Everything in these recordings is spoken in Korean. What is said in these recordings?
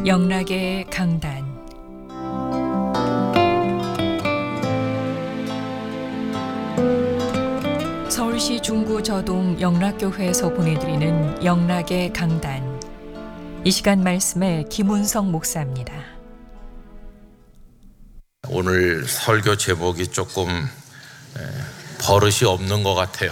영락의 강단. 서울시 중구저동 영락교회에서 보내드리는 영락의 강단. 이 시간 말씀에 김운성 목사입니다. 오늘 설교 제목이 조금 버릇이 없는 것 같아요.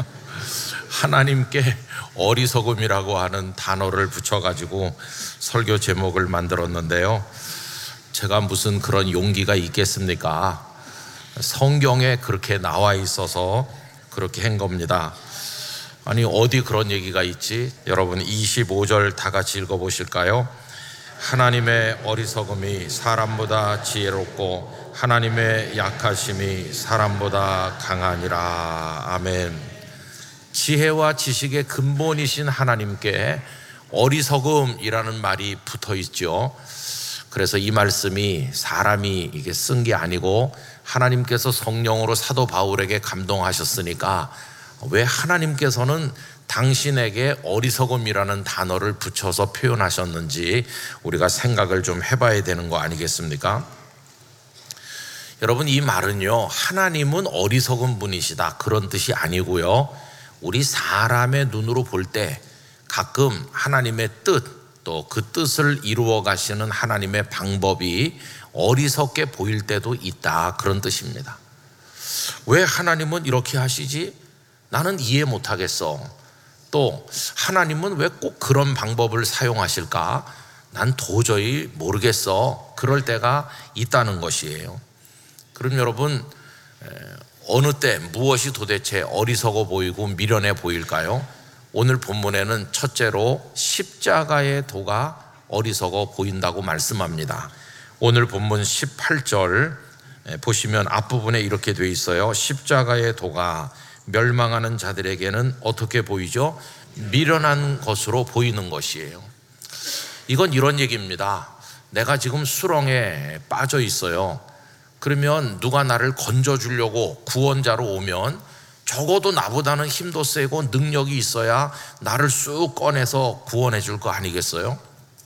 하나님께 어리석음이라고 하는 단어를 붙여가지고 설교 제목을 만들었는데요. 제가 무슨 그런 용기가 있겠습니까? 성경에 그렇게 나와 있어서 그렇게 한 겁니다. 아니, 어디 그런 얘기가 있지? 여러분 25절 다 같이 읽어보실까요? 하나님의 어리석음이 사람보다 지혜롭고 하나님의 약하심이 사람보다 강하니라. 아멘. 지혜와 지식의 근본이신 하나님께 어리석음이라는 말이 붙어 있죠. 그래서 이 말씀이 사람이 이게 쓴 게 아니고 하나님께서 성령으로 사도 바울에게 감동하셨으니까 왜 하나님께서는 당신에게 어리석음이라는 단어를 붙여서 표현하셨는지 우리가 생각을 좀 해봐야 되는 거 아니겠습니까? 여러분, 이 말은요, 하나님은 어리석은 분이시다 그런 뜻이 아니고요, 우리 사람의 눈으로 볼 때 가끔 하나님의 뜻, 또 그 뜻을 이루어 가시는 하나님의 방법이 어리석게 보일 때도 있다 그런 뜻입니다. 왜 하나님은 이렇게 하시지? 나는 이해 못하겠어. 또 하나님은 왜 꼭 그런 방법을 사용하실까? 난 도저히 모르겠어. 그럴 때가 있다는 것이에요. 그럼 여러분, 어느 때 무엇이 도대체 어리석어 보이고 미련해 보일까요? 오늘 본문에는 첫째로 십자가의 도가 어리석어 보인다고 말씀합니다. 오늘 본문 18절 보시면 앞부분에 이렇게 돼 있어요. 십자가의 도가 멸망하는 자들에게는 어떻게 보이죠? 미련한 것으로 보이는 것이에요. 이건 이런 얘기입니다. 내가 지금 수렁에 빠져 있어요. 그러면 누가 나를 건져주려고 구원자로 오면 적어도 나보다는 힘도 세고 능력이 있어야 나를 쑥 꺼내서 구원해 줄 거 아니겠어요?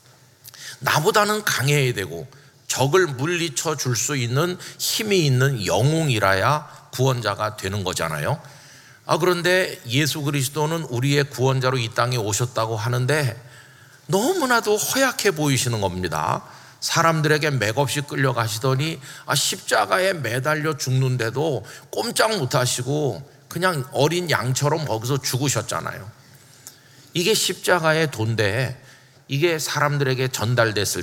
나보다는 강해야 되고 적을 물리쳐 줄 수 있는 힘이 있는 영웅이라야 구원자가 되는 거잖아요. 그런데 예수 그리스도는 우리의 구원자로 이 땅에 오셨다고 하는데 너무나도 허약해 보이시는 겁니다. 사람들에게 맥없이 끌려가시더니 십자가에 매달려 죽는데도 꼼짝 못하시고 그냥 어린 양처럼 거기서 죽으셨잖아요. 이게 십자가의 도인데 이게 사람들에게 전달됐을